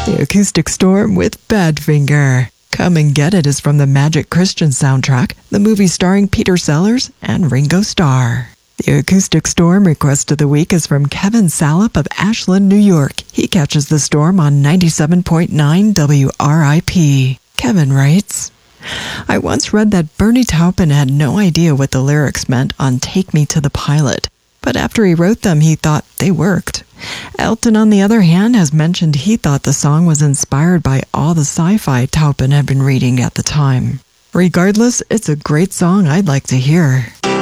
The Acoustic Storm with Badfinger. Come and Get It is from the Magic Christian soundtrack, the movie starring Peter Sellers and Ringo Starr. The Acoustic Storm request of the week is from Kevin Salop of Ashland, New York. He catches the storm on 97.9 WRIP. Kevin writes, I once read that Bernie Taupin had no idea what the lyrics meant on Take Me to the Pilot, but after he wrote them, he thought they worked. Elton, on the other hand, has mentioned he thought the song was inspired by all the sci-fi Taupin had been reading at the time. Regardless, it's a great song I'd like to hear.